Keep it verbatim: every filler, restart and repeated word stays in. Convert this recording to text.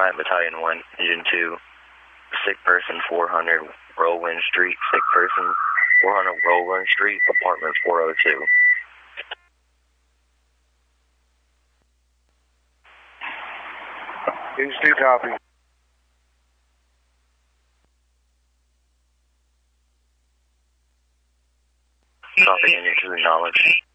Bryant Battalion one, Engine two, sick person four hundred Rowan Street, sick person four hundred Rowan Street, apartment four oh two. Engine two, copy. Copy, Engine two, acknowledge.